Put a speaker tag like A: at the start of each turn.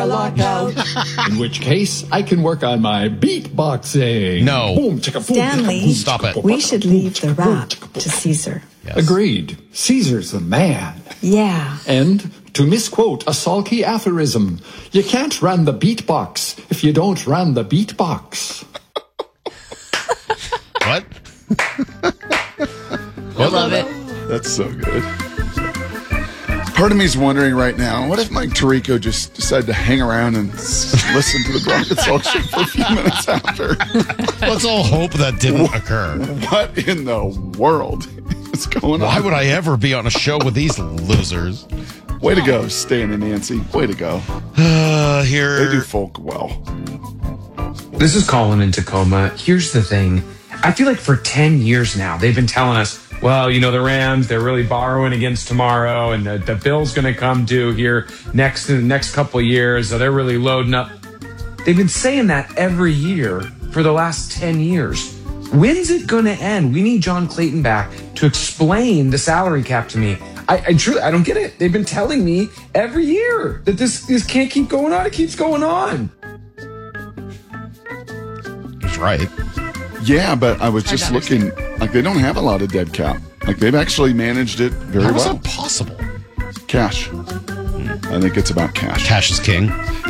A: lockout. In which case, I can work on my beatboxing.
B: No.
A: Boom, chicka, boom,
C: Stanley,
A: chicka, boom,
B: Stop it.
C: we should leave the rap to Caesar.
B: Yes.
A: Agreed. Caesar's the man.
C: Yeah.
A: And, to misquote a sulky aphorism, you can't run the beatbox if you don't run the beatbox.
B: What?
D: I love it.
E: That's so good. Part of me's wondering right now, what if Mike Tirico just decided to hang around and listen to the Brock and Salk show for a few minutes after?
B: Let's all hope that didn't occur.
E: What in the world is going on?
B: Why would I ever be on a show with these losers?
E: Way to go, Stan and Nancy. Way to go.
B: Here.
E: They do folk well.
F: This is Colin in Tacoma. Here's the thing. I feel like for 10 years now, they've been telling us, well, you know, the Rams, they're really borrowing against tomorrow, and the bill's going to come due here in the next couple of years, so they're really loading up. They've been saying that every year for the last 10 years. When's it going to end? We need John Clayton back to explain the salary cap to me. I truly, I don't get it. They've been telling me every year that this can't keep going on. It keeps going on.
B: He's right.
E: Yeah, but I was just looking, like they don't have a lot of dead cap. Like they've actually managed it very
B: How is
E: well.
B: that possible?
E: Cash. I think it's about cash.
B: Cash is king.